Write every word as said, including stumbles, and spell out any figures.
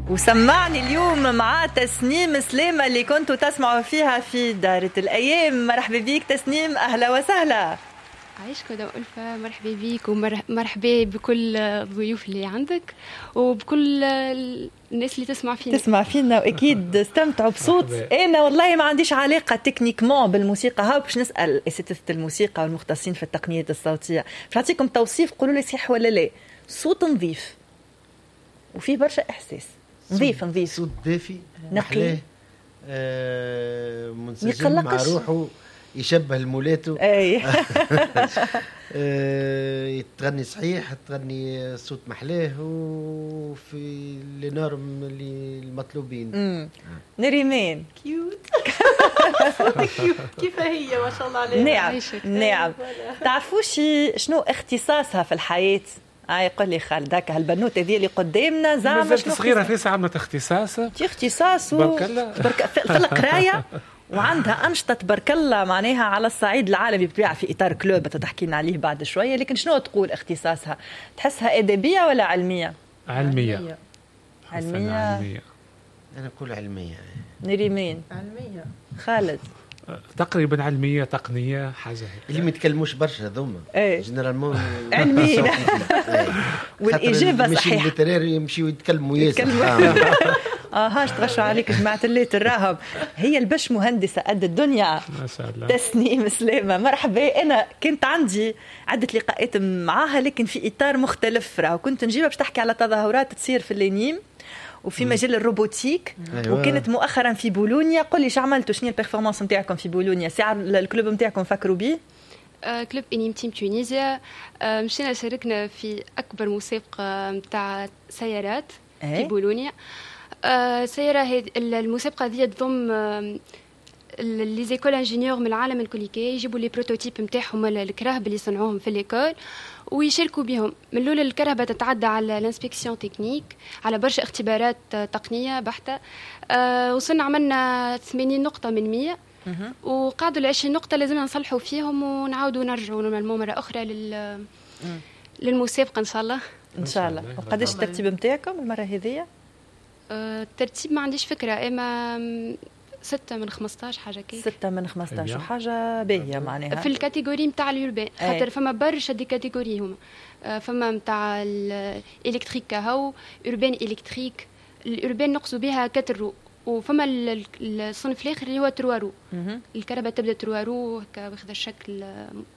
وسمعني اليوم مع تسنيم سلامة اللي كنتوا تسمعوا فيها في دارة الأيام. مرحبا بيك تسنيم، أهلا وسهلا. عايشكم دو ألفة، مرحبا بيك ومرحبا بكل الضيوف اللي عندك وبكل الناس اللي تسمع فينا تسمع فينا وأكيد استمتعوا بصوت. أنا والله ما عنديش علاقة تكنيكمون بالموسيقى، ها باش نسأل أساتذة الموسيقى والمختصين في التقنيات الصوتية، باش نعطيكم توصيف قولوا لي صحيح ولا لا. صوت نظيف وفيه برشا إحساس، نظيف نظيف، صوت دافي نقي، آه منسجم مع روحه، يشبه المولاتو. اي آه تغني صحيح، تغني صوت محلاه وفي النورم اللي المطلوبين. امم نريمان كيوت كيف هي ما شاء الله عليها. نعم نعم. تعرفوش شنو اختصاصها في الحياة؟ اه يقول لي خالد هكا هالبنوته ذي اللي قدامنا زعما شنو صغيره في عملت اختصاص اختصاص تبارك الله برك في القرايه وعندها أنشطة تبارك الله معناها على الصعيد العالمي بتبيع في إطار كلوب تحكي لنا عليه بعد شوية. لكن شنو تقول اختصاصها؟ تحسها أدبية ولا علمية؟ علمية علمية. علمية. أنا أقول علمية. نريمين علمية. خالد تقريبا علمية تقنية حاجة هيك اللي ما يتكلموش برشا ذوما ايه جنرالمون علميين والإجابة صحيحة. مش الليتراري يمشيوا يتكلموا ياسر. اه هاش تغشوا عليك جماعة الليت الراهب. هي البش مهندسة قد الدنيا ما شاء الله. تسنيم سلامة مرحبا. أنا كنت عندي عدة لقاءات معها لكن في إطار مختلف، راهو كنت نجيبها باش تحكي على تظاهرات تصير في اللينيم وفي مجال الروبوتيك. أيوة. وكانت مؤخرا في بولونيا. قل لي شو عملتوا، شنو البرفورمانس نتاعكم في بولونيا؟ ساعة الكلوب نتاعكم فكروا بيه؟ آه، كلوب انيم تيم تونيزيا. آه، مشينا شاركنا في اكبر مسابقه نتاع سيارات أي؟ في بولونيا. آه، سياره هذه المسابقه هذه تضم آه، لي زيكول انجينيور من العالم الكل كي يجيبوا لي بروتوتيب نتاعهم الكراهب اللي صنعوهم في ليكول ويشاركوا بهم. من الاول الكرهبه تتعدى على الانسبكسيون تكنيك، على برشا اختبارات تقنيه بحته. أه وصلنا عملنا ثمانين نقطه من مية وقعدوا العشرين نقطه لازمنا نصلحوا فيهم ونعاودوا نرجعوا مرة اخرى لل للمسابقه ان شاء الله. ان شاء الله. وقداش الترتيب نتاعكم المره هذه؟ أه الترتيب ما عنديش فكره، اما ستة من خمسطاش حاجة كي ستة من خمسطاش وحاجة باهية معناها في الكاتيجوري متاع اليوربان، خاطر فما برشا دي كاتيجوري هما. فما متاع الإلكتريك كهو، يوربان إلكتريك. اليوربان نقصوا بها كترو، وفما الصنف الآخر اللي هو تروارو. الكهرباء تبدأ تروارو هكا واخذ الشكل